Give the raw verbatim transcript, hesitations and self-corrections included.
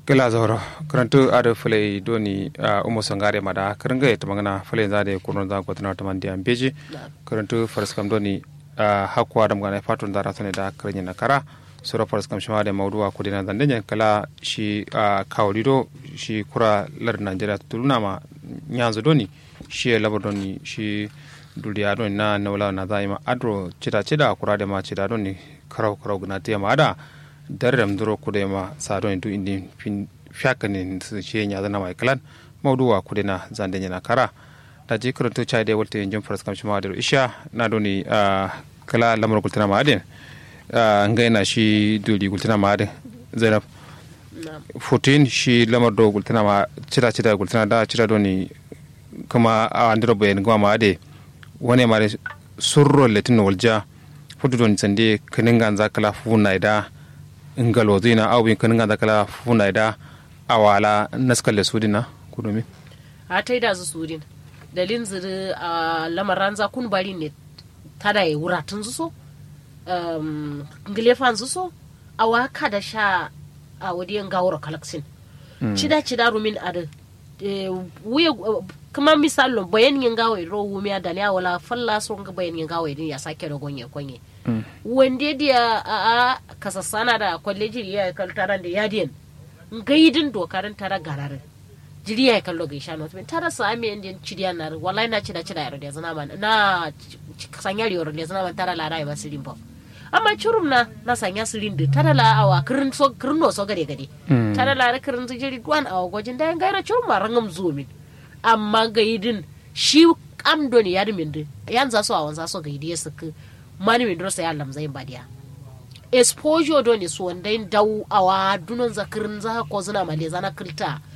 kila zoro karantu ada fulai doni umo sangare mada karanga ita magana fulai zade kurno za ko tana tamandi ambeji karantu faras kam doni hakwa da magana fatun da ratone da karanya na kara sura faras kam shima da mawdu'a ko dina zandanya kala shi kawrido shi kura lar Najeriya tuluna ma nyanzo doni shi labar doni shi duriya doni na nawla na zaima adro cida cida kura da ma cida doni karau karau gna te ma da darram duro kude ma sadon du indi fin fiakani ce nya zana mai kalan mawduwa kude na zande nya kara da ji kurunto chai de wolte jom faras kam shima da isha na doni kala lamar kultana ma adin ngaina shi duli kultana ma adin zainab fourteen shi lamar do kultana ma cira cira kultana da cira doni kuma a andro bayan gwa ma ade wone mare surro letin walja fudu don sande kaninga zakala funa ida ingalo zina au bin kaninga zakala funa ida awala naskalle sudina kudumi a taida zu sudin dalin zuri a lamaran za kun bari ne tada yi wuratun su so um ngilefan su so awa kada sha a wadiyan gawar kalaksin cida cida rumin ada wuya kuma misalon bayan yin gawai ro wumiya da ne wala falla sun ga bayan yin gawai din ya sake da gonye konye wande dia a kasassana da kwalleji ya kaltaran da yadiyan gaidin dokarin tara gararin jiriya ya kallo gaisha no tara sa ame indin cidiya na wallahi na cida cida yaro da zana man na sanyar yaro da zana man tara la rai masirin ba amma churum na na sanya sirin da tara la awa kirin so kirin no so gade gade tara la kirin jiri duan awa gojin da gaira churum ma rangam zumin amma gaidin shi amdo ne yar min din yan za so awan za so gaidi ya saka mani min drosa ya lamzai badiya exposure do ne so wanda daw awa dunon zakirin za ko zuna male zana kilta